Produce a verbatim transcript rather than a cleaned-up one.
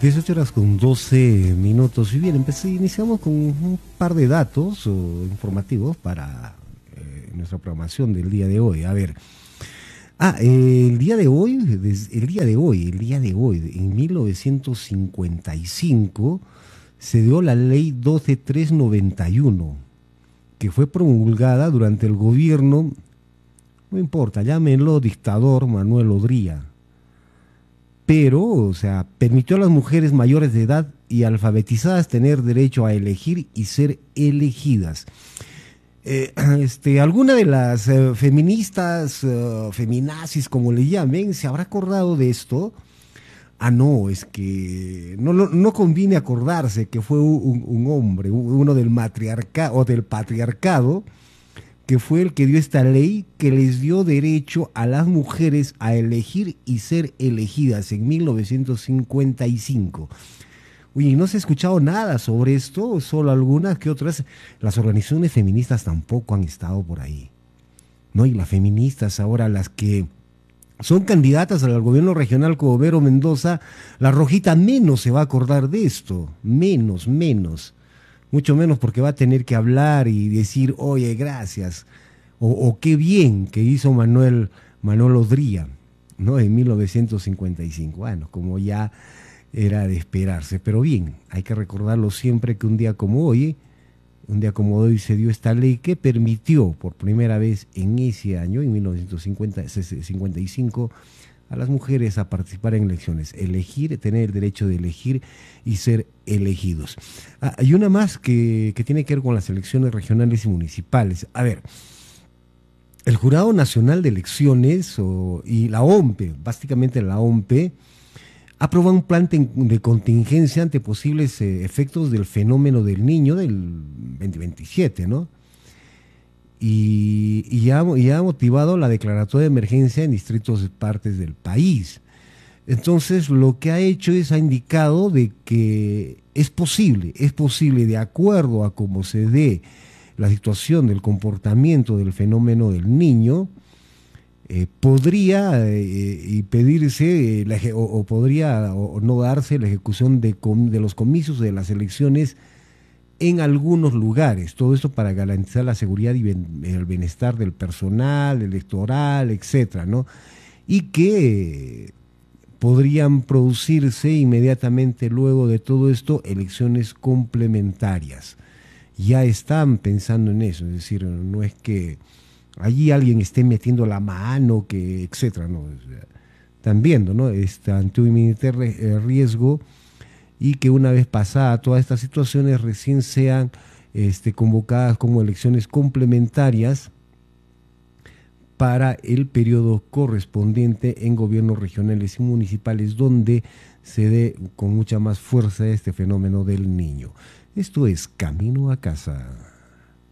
dieciocho horas con doce minutos. Y bien, empecé, iniciamos con un par de datos o, informativos para eh, nuestra programación del día de hoy. A ver, ah, eh, el día de hoy, el día de hoy, el día de hoy, en mil novecientos cincuenta y cinco se dio la ley doce mil trescientos noventa y uno, que fue promulgada durante el gobierno, no importa, llámenlo dictador Manuel Odría. Pero, o sea, permitió a las mujeres mayores de edad y alfabetizadas tener derecho a elegir y ser elegidas. Eh, este, alguna de las eh, feministas, uh, feminazis, como le llamen, se habrá acordado de esto. Ah, no, es que no, no, no conviene acordarse que fue un, un hombre, uno del matriarcado o del patriarcado, que fue el que dio esta ley que les dio derecho a las mujeres a elegir y ser elegidas en mil novecientos cincuenta y cinco. Oye, no se ha escuchado nada sobre esto, solo algunas que otras. Las organizaciones feministas tampoco han estado por ahí, ¿no? Y las feministas ahora, las que son candidatas al gobierno regional como Vero Mendoza, la Rojita menos se va a acordar de esto, menos, menos. Mucho menos porque va a tener que hablar y decir, oye, gracias, o, o qué bien que hizo Manuel, Manuel Odría, ¿no? En mil novecientos cincuenta y cinco. Bueno, como ya era de esperarse, pero bien, hay que recordarlo siempre que un día como hoy, un día como hoy se dio esta ley que permitió por primera vez en ese año, en mil novecientos cincuenta y cinco, a las mujeres a participar en elecciones, elegir, tener el derecho de elegir y ser elegidos. Ah, hay una más que, que tiene que ver con las elecciones regionales y municipales. A ver, el Jurado Nacional de Elecciones o, y la O M P E, básicamente la O M P E, aprobó un plan de contingencia ante posibles eh, efectos del fenómeno del Niño del veinte veintisiete, ¿no? Y, y, ha, y ha motivado la declaratoria de emergencia en distintas partes del país. Entonces, lo que ha hecho es, ha indicado de que es posible, es posible, de acuerdo a cómo se dé la situación del comportamiento del fenómeno del Niño, eh, podría eh, y pedirse, eh, la, o, o podría o, o no darse la ejecución de, com, de los comicios de las elecciones en algunos lugares, todo esto para garantizar la seguridad y ben, el bienestar del personal electoral, etcétera, ¿no? Y que eh, podrían producirse inmediatamente luego de todo esto elecciones complementarias. Ya están pensando en eso, es decir, no es que allí alguien esté metiendo la mano, que etcétera, ¿no? Están viendo, ¿no? Este, ante un inminente riesgo, y que una vez pasada todas estas situaciones recién sean este, convocadas como elecciones complementarias para el periodo correspondiente en gobiernos regionales y municipales, donde se dé con mucha más fuerza este fenómeno del Niño. Esto es Camino a Casa.